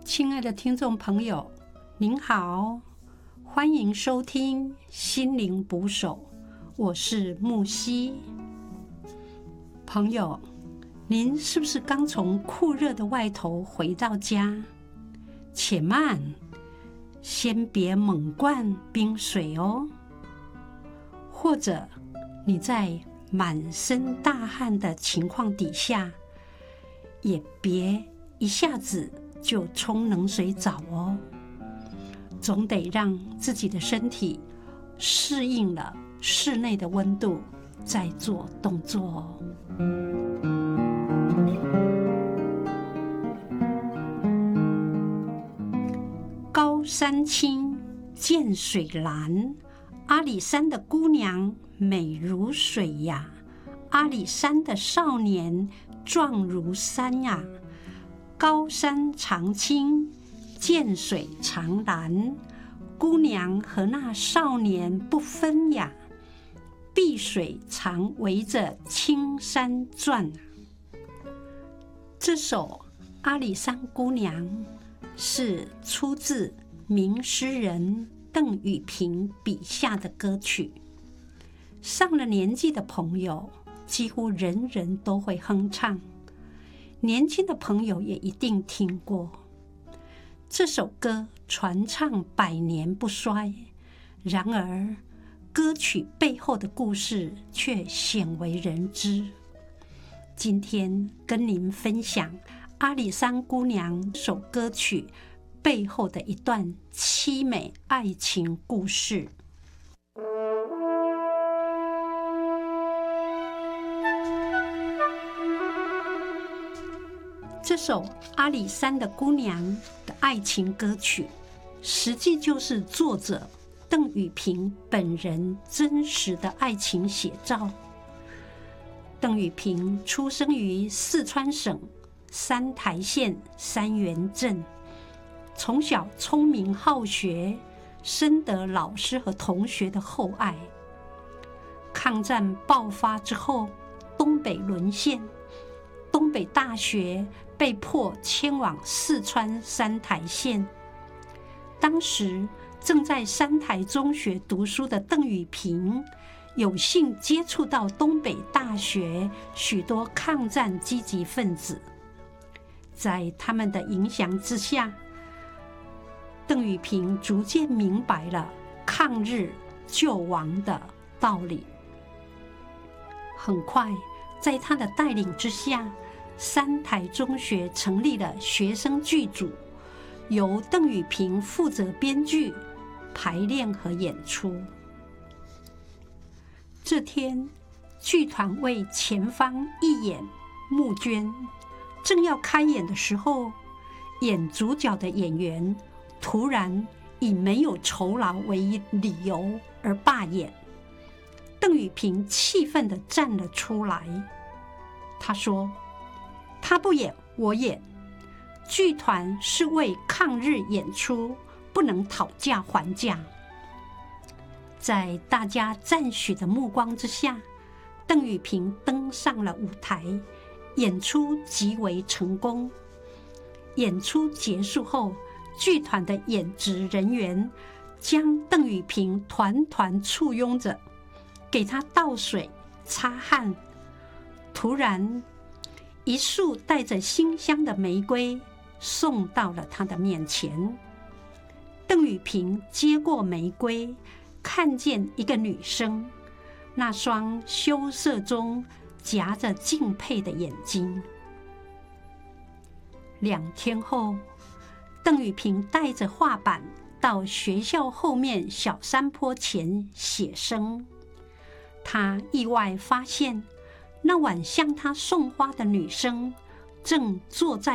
亲爱的听众朋友，您好，欢迎收听心灵捕手，我是木西。朋友，您是不是刚从酷热的外头回到家？且慢，先别猛灌冰水哦。或者你在满身大汗的情况底下，也别一下子就冲冷水澡哦，总得让自己的身体适应了室内的温度，再做动作哦。高山青，涧水蓝，阿里山的姑娘美如水呀，阿里山的少年壮如山呀。高山常青，涧水常蓝，姑娘和那少年不分呀，碧水常围着青山转。这首《阿里山姑娘》是出自名诗人邓雨平笔下的歌曲，上了年纪的朋友几乎人人都会哼唱，年轻的朋友也一定听过。这首歌传唱100年不衰，然而歌曲背后的故事却鲜为人知。今天跟您分享《阿里山姑娘》首歌曲背后的一段凄美爱情故事。这首《阿里山的姑娘》的爱情歌曲，实际就是作者邓雨平本人真实的爱情写照。邓雨平出生于四川省三台县三原镇，从小聪明好学，深得老师和同学的厚爱。抗战爆发之后，东北沦陷，东北大学被迫迁往四川三台县。当时正在三台中学读书的邓雨平，有幸接触到东北大学许多抗战积极分子，在他们的影响之下，邓雨平逐渐明白了抗日救亡的道理。很快，在他的带领之下，三台中学成立了学生剧组，由邓雨平负责编剧、排练和演出。这天，剧团为前方义演募捐，正要开演的时候，演主角的演员突然以没有酬劳为理由而罢演。邓雨平气愤地站了出来，他说：“他不演，我演。剧团是为抗日演出，不能讨价还价。”在大家赞许的目光之下，邓雨平登上了舞台，演出极为成功。演出结束后，剧团的演职人员将邓雨平团团簇拥着，给他倒水、擦汗。突然，一束带着馨香的玫瑰送到了他的面前。邓雨平接过玫瑰，看见一个女生，那双羞涩中夹着敬佩的眼睛。2天后，邓雨平带着画板到学校后面小山坡前写生。他意外发现，那晚向他送花的女生正坐在